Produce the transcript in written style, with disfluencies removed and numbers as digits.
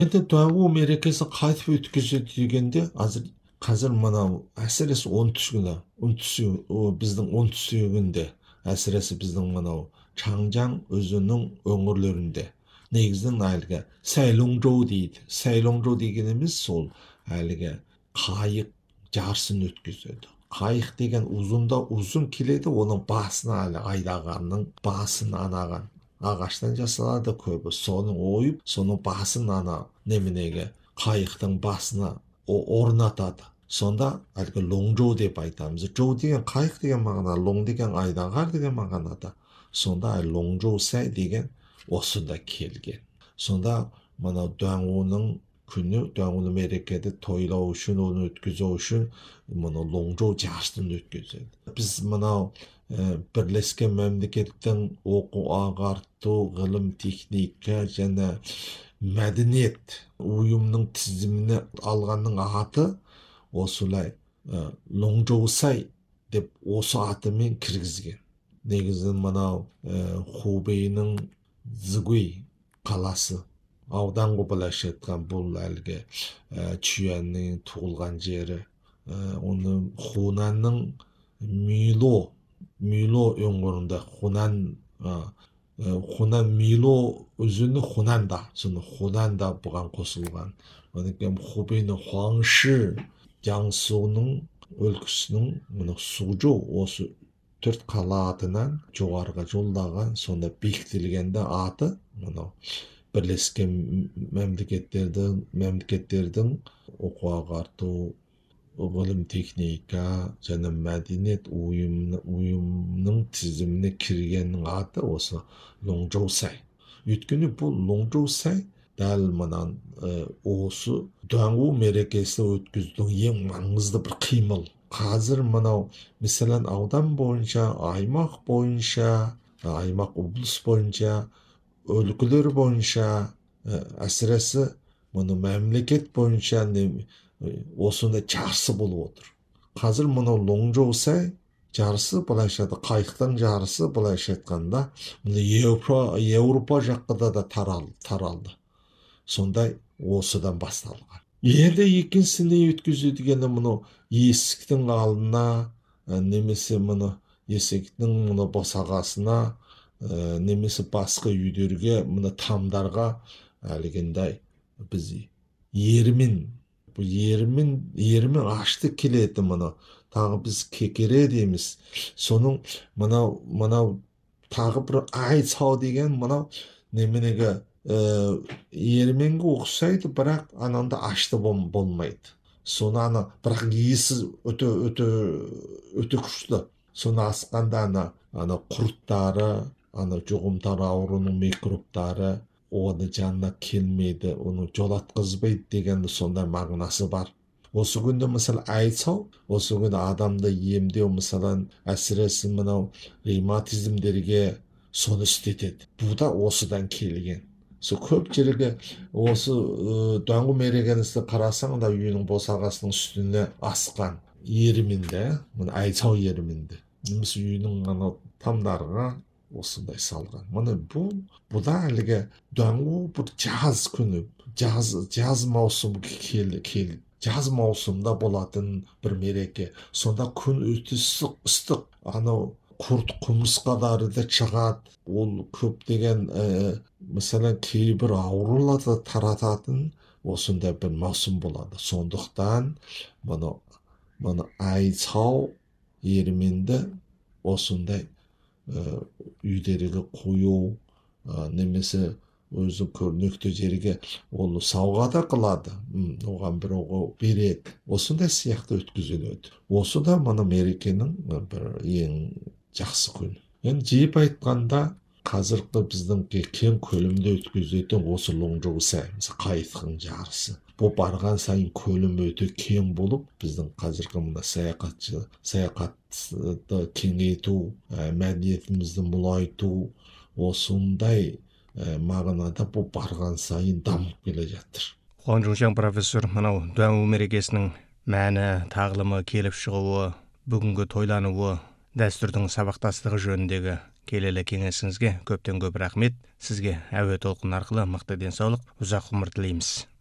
Енді тағу мерекесі қайтып өткізеді дегенде, қазір мынау әсіресе біздің оңтүстігінде, әсіресе біздің мынау Чаңжаң өзінің өңірлерінде негізінен әлгі сәйлоңжоу дейді. Сәйлоңжоу дегеніміз сол әлгі қайық жарысын өткізеді. Қайық деген ұзын келеді, оның басына әлі айдағанның басын анаған ағаштан жасалады көбі. Соның ойып, соның басын неменеге қайықтың басына орнатады. Сонда әлгі лоңжоу деп айтамыз. Жоу деген қайық деген мағына, лоң деген айдағар деген мағынада. Сонда лоңжоу сәй деген осында келген. Сонда мынау Даңуның күні, Даңуны мерекеде тойлау үшін, оны өткізу үшін мұны лоңжоу жарыстын өткізеді. Біз мынау бірлескен мемлекеттің оқу ағарту, ғылым, техника және мәдениет ұйымының тізіміне алғанның аты осылай лоңжоусай деп осы атымен кіргізген. Негізі мынау Хубейдің Зігуй қаласы, аудан былайша айтқан, бұл әлгі Чуанның туылған жері. Оны Хунанның Мило өңірінде, Хунан Мило өзіні Хунанда, соны Хунанда бұған қосылған. Одан Хубейдің Хуаңши, Жаңсуның өлкесінің мұны Сужу осы төрт қала атынан жоғарыға жолдаған, сонда бекітілгенде аты мынау бірлескен мемлекеттердің оқу ағарту, ғылым, техника және мәдениет ұйымының тізіміне кіргеннің аты осы лоңжоусай. Өйткені бұл лоңжоусай дәл мынан осы Даңу мерекесі өткізудің ең маңызды бір қимыл. Қазір мынау мәселен аудан бойынша, аймақ бойынша, аймақ облыс бойынша, өлкелер бойынша, әсіресе мұны мемлекет бойынша осындай жарысы болып отыр. Қазір мынау лоңжоусай жарысы, былайша қайықтың жарысы, былайша айтқанда, Еуропа жаққа да таралды. Сондай осыдан басталған. Енді екіншісіне өткізу дегені мұны есіктің алдына, немесе мұны есіктің мұны босағасына, немесе басқа үйлерге, мұны тамдарға әлгіндей біз ерімін ашты келеді мұны. Тағы біз кекере дейміз. Соның мынау тағы бір айцау деген мынау неменеге ерменге ұқсайды, бірақ ананда ашты болмайды. Соны бірақ иесі өте күшті. Соны асқанда құрттары, жұғымтар ауруының микробтары оны жанына келмейді, оны жолатқызбайды дегенді сонда мағынасы бар. Осы күнде мысалы айтсау, осы күнде адамды емдеу мысалы әсіресе мынау ревматизмдерге соны істетеді. Бұл да осыдан келген. Көп жерге осы Даңу мерекесін қарасаң да үйінің босағасының үстіне асқан ерімінде, мұны айтсау ерімінде, немесе үйінің тамдарға осындай салған. Мұны бұл да әлгі Даңу бір жаз күні, жаз маусымы келді. Жаз маусымда болатын бір мереке. Сонда күн өте ыстық, құрт құмырсқалары да шығады. Ол көптеген мысалы кейбір ауруларды тарататын осындай бір маусым болады. Сондықтан мұны айцау ерменді осындай үйлерге қою, немесе өзі көрнекті жерге ол сауға да қылады, оған бір береді. Осындай сияқты өткізіледі. Осы да мұны мерекенің бір ең жақсы күні. Енді жиып айтқанда, қазіргі біздің кең көлемде өткізетін осы лоңжоусай, қайықтың жарысы. Бұл барған сайын көлемі өте кең болып, біздің қазіргі мына саяхатты кеңейту, мәдениетімізді молайту, осындай мағынада бұл барған сайын дамып келе жатыр. Хуан Чжуншан профессор, мынау Даңу мерекесінің мәні, тағылымы, келіп шығуы, бүгінгі тойлануы, дәстүрдің сабақтастығы жөніндегі келелі кеңесіңізге көптен көп рахмет. Сізге әуе толқын арқылы мықты денсаулық, ұзақ ғұмыр тілейміз.